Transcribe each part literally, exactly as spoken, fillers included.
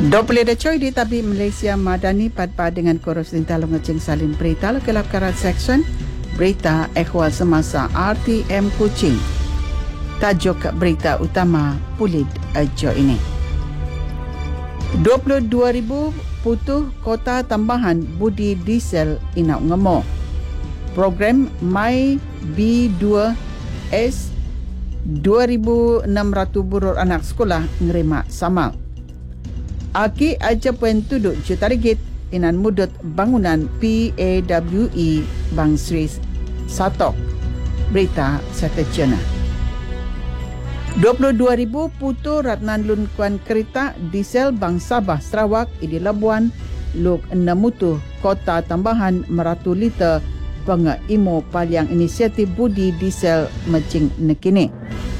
Dopele da coy di tabi Malaysia Madani padpa dengan korus dintalo ngecing salin berita lo kelap karat section berita ehwal semasa R T M Kuching. Tajuk berita utama pulid ajo ini. dua puluh dua ribu putuh kota tambahan budi diesel inau ngemo. Program My B dua S dua ribu enam ratus burur anak sekolah ngerima samal. Aki aja puen tuduk juta ringgit inan mudut bangunan P A W E Bang Sri Satok. Berita seterjana. dua puluh dua ribu putu ratnan lun kuan kereta diesel Bang Sabah Sarawak idi Labuan luk enamutu kota tambahan meratu liter pengaimo paliang inisiatif budi diesel mecing nekini.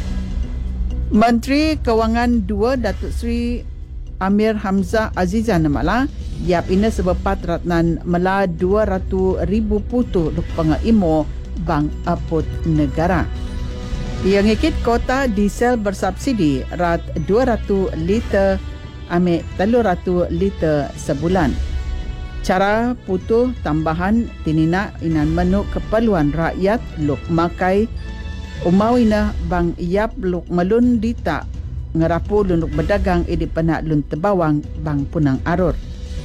Menteri Kewangan dua Datuk Seri Amir Hamzah Azizah namala yap ina sebepat ratnan mela dua ratus ribu putu luk pengaimo bang aput negara. Yang ikut kota diesel bersubsidi rat dua ratus liter ame tiga ratus liter sebulan. Cara putuh tambahan tinina inan menu keperluan rakyat luk makai umawina bang yap luk melun dita ngerapu lun luk berdagang idi penak lun tebawang bang punang arur.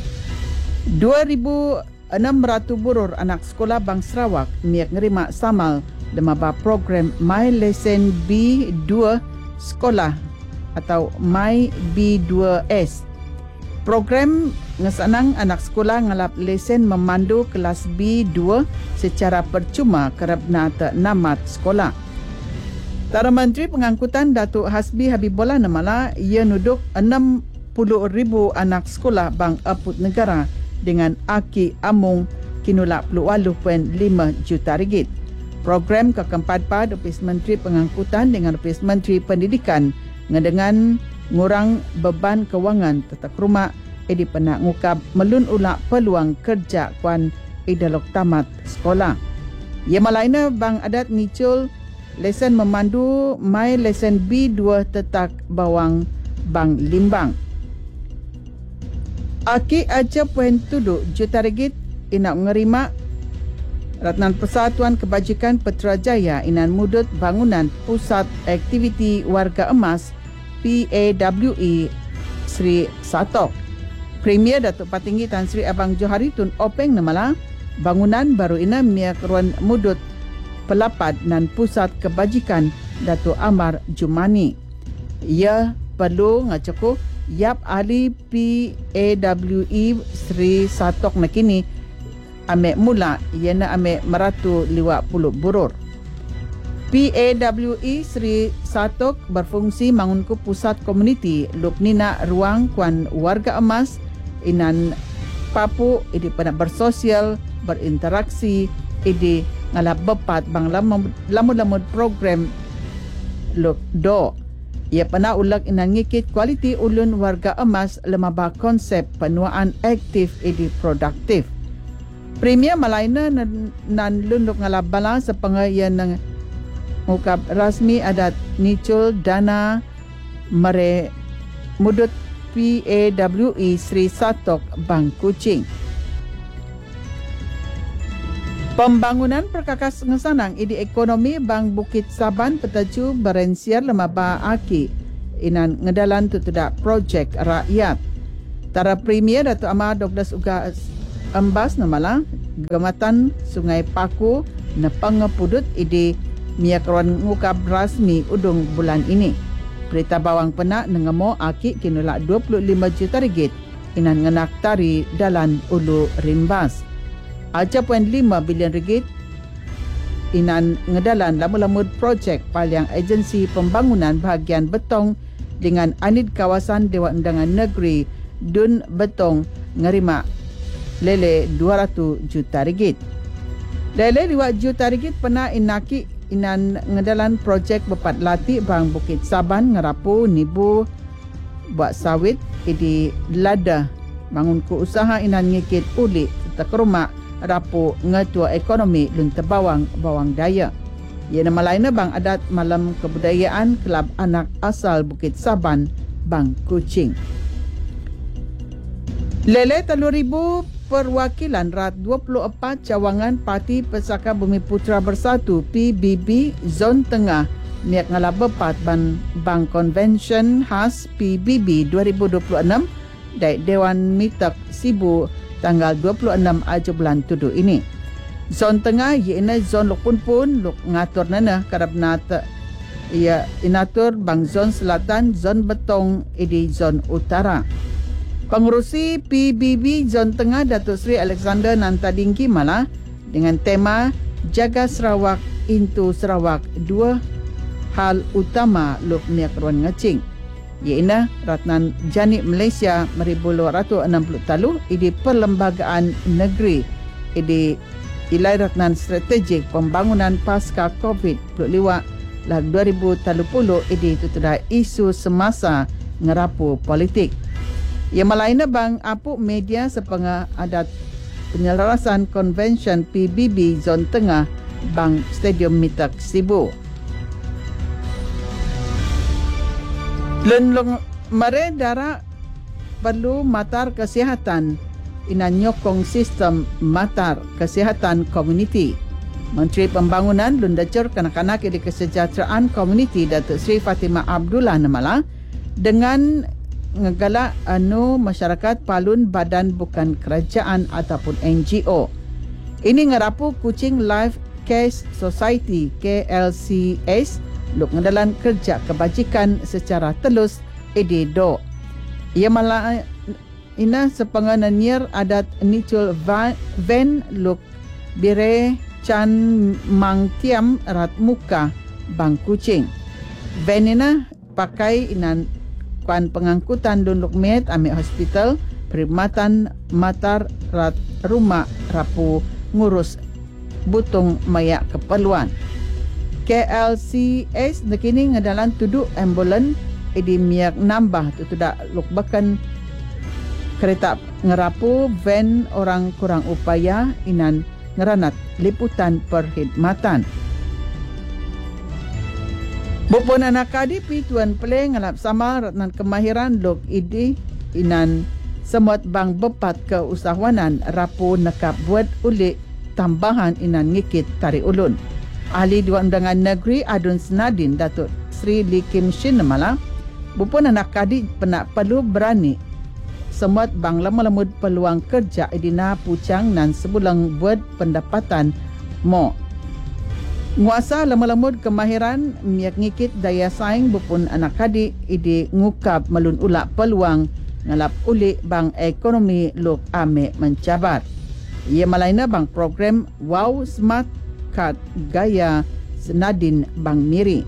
dua ribu enam ratus burur anak sekolah bang Sarawak miak ngerima samal lemaba program My Lesson B dua sekolah atau My B dua S. Program ngesanang anak sekolah ngalap lesen memandu kelas B dua secara percuma kerana tak namat sekolah. Tara Menteri Pengangkutan Datuk Hasbi Habibullah namala ia nuduk enam puluh ribu anak sekolah bang aput negara dengan aki amung kinulak puluh waluh poin lima juta ringgit. Program keempat pad Ofis Menteri Pengangkutan dengan Ofis Menteri Pendidikan ngedengan ngurang beban kewangan tetak rumah edi penak ngukab melun ulak peluang kerja kuan idalok tamat sekolah. Ia malaina bang adat nicul lesen memandu My Lesen B dua tetak bawang bang limbang. Aki aja poin tuduk juta ringgit inak ngerima Ratnan Persatuan Kebajikan Putrajaya inan mudut bangunan Pusat Aktiviti Warga Emas P A W E Sri Satok. Premier Datuk Patinggi Tan Sri Abang Johari Tun Openg namala bangunan baru ina miak ruan mudut pelapad dan Pusat Kebajikan Datuk Amar Jumani. Ia perlu ngacukup yap ahli P A W E Sri Satok nakini ame mula iana ame meratu lima puluh burur. P A W E Sri Satok berfungsi mangunku pusat komuniti luk nina ruang kuan warga emas inan papu idi pada bersosial berinteraksi idi ngalap bepat bang lamud-lamud program luk do. Ia pernah ulag inan ngikit kualiti ulun warga emas lemaba konsep penuaan aktif idi produktif. Premier malaina nan, nan lunduk ngalap bala sepengayan ng ngukab rasmi adat nicul dana mere mudut P A W E Sri Satok Bang Kuching. Pembangunan perkakas ngesanang idi ekonomi Bang Bukit Saban petaju berensiar lemaba aki inan ngedalan tutudak projek rakyat. Tara Premier Datuk Amar Douglas Uga Embas namala Gematan Sungai Paku na pangapudut idi miak ruan ngukab rasmi udung bulan ini. Berita bawang penak nengemo aki kinulak dua puluh lima juta ringgit inan ngenak tari dalan ulu rimbas. Aja poin lima bilion ringgit inan ngedalan lamu-lamud projek paliang agensi pembangunan bahagian betong dengan anid kawasan Dewan Undangan Negeri Dun Betong ngerima lele dua ratus juta ringgit. Lele dua juta ringgit pernah inaki inan ngedalan projek bepat lati bang Bukit Saban ngerapu nibu buat sawit idi lada bangun ku usaha inan ngikit ulik serta kerumak rapu ngetua ekonomi lun tebawang bawang daya. Ia nama lainnya bang adat malam kebudayaan kelab anak asal Bukit Saban bang Kuching. Lele telur ribu perwakilan rat dua puluh empat cawangan Parti Pesaka Bumi Putra Bersatu P B B Zon Tengah miak ngalap bepat ban Bang Convention khas P B B dua ribu dua puluh enam dari Dewan Mitak Sibu tanggal dua puluh enam aja bulan tuduh ini. Zon Tengah iana zon luk pun pun luk ngatur nana karab nata ia inatur bang zon selatan, zon betong di zon utara. Pengurusi P B B Zon Tengah Datuk Seri Alexander Nantadinggi malah dengan tema Jaga Sarawak Into Sarawak, dua hal utama luk miak ruan ngecing. Iana Ratnan Janik Malaysia seribu dua ratus enam puluh talu di Perlembagaan Negeri di Ilai Ratnan Strategik Pembangunan Pasca COVID liwat lah dua ribu tiga puluh di tutudai isu semasa ngerapu politik. Yang malaina bang apuk media sepengah adat penyelarasan konvensyen P B B Zon Tengah bang Stadium Mitak Sibu. Lenlong mare dara perlu matar kesihatan ina nyokong sistem matar kesihatan komuniti. Menteri Pembangunan Lundacur Kanak-kanak di Kesejahteraan Komuniti Datuk Seri Fatimah Abdullah Namala dengan ngegalak anu masyarakat palun badan bukan kerajaan ataupun N G O. Ini ngerapu Kuching Life Case Society K L C S luk ngedalan kerja kebajikan secara telus ededo. Ia malah ina sepenganan nier adat nicul van luk bire Chan Mang Tiam rat muka bang Kuching. Van ina pakai inan kuan pengangkutan duluk met ame hospital perkhidmatan matar rat rumah rapu ngurus butung mayak keperluan. K L C S nakini ngadalan tuduk ambulan di miak nambah tu tidak luk bahkan kereta ngerapu van orang kurang upaya inan ngeranat liputan perkhidmatan. Bupon anak kadi pi tuan peleng ngalap sama ratnan kemahiran lok idi inan semut bang bepat keusahawanan rapu nekap buat ulik tambahan inan ngikit tarik ulun. Ahli Dewan Undangan Negeri Adun Senadin Datuk Sri Lee Kim Shin malah bupon anak kadi penak perlu berani semut bang lama-lemud peluang kerja idina pucang nan sebulang buat pendapatan mo. Nguasa lama-lemud kemahiran miak ngikit daya saing bupun anak kadi idi ngukap melun ulak peluang ngalap ulik bang ekonomi luk ame mencabar. Ia malaina bang program Wow Smart Card Gaya Senadin Bang Miri.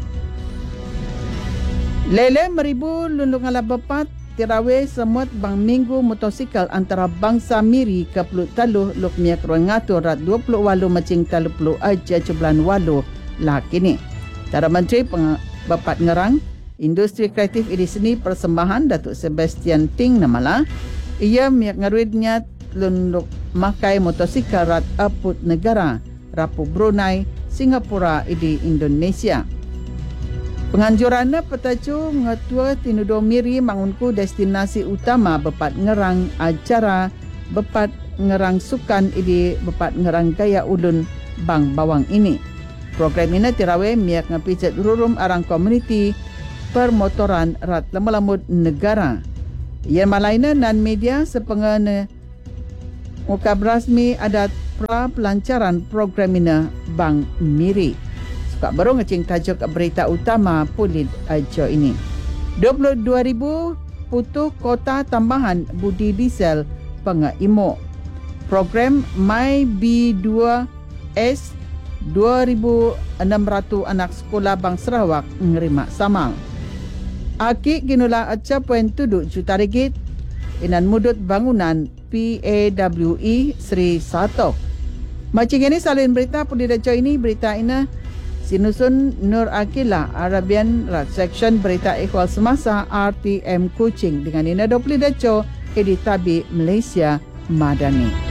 Lele meribu lundung ngalap bepat tirawe semut bang minggu motosikal antara bangsa Miri ke Pulut Taluh luk miak ruang ngatur rat dua puluh walu macing talu puluh aja cebulan walu lah kini. Tara Menteri Peng- Bapat Ngerang Industri Kreatif Edi Seni Persembahan Datuk Sebastian Ting namala ia miak ngaruidnya lunduk makai motosikal rat aput negara rapu Brunei Singapura di Indonesia. Penganjurannya petacu ngetua tinudo Miri mangunku destinasi utama bepat ngerang acara bepat ngerang sukan idi bepat ngerang gaya ulun bang bawang ini. Program ini tirawe miak ngapicet rurum arang komuniti permotoran rat lama-lamut negara. Yang malaina nan media sepengane ukab rasmi adat pra pelancaran program ini bang Miri. Suka baru ngecing tajuk berita utama Pulit ajo ini. dua puluh dua ribu putuh kota tambahan budi diesel pengaimo. Program My B dua S dua ribu enam ratus anak sekolah bang Sarawak ngerima samal. Aki ginula aca poin tuduk juta ringgit inan mudut bangunan P A W E Sri Satok. Macam ini salin berita Pulit ajo ini berita ini sinusun Nur Akilah Arabian Rat Section Berita Ikhwal Semasa R T M Kuching dengan Ina Dopli Daco Edit Tabi Malaysia Madani.